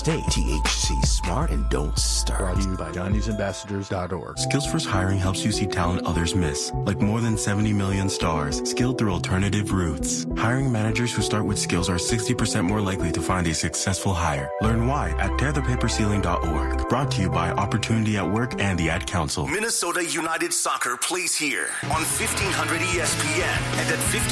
state. THC smart and don't start. Brought to you by Gandhi'sAmbassadors.org. Skills First Hiring helps you see talent others miss, like more than 70 million stars, skilled through alternative routes. Hiring managers who start with skills are 60% more likely to find a successful hire. Learn why at tearthepaperceiling.org. Brought to you by Opportunity at Work and the Ad Council. Minnesota United Soccer plays here on 1500 ESPN and at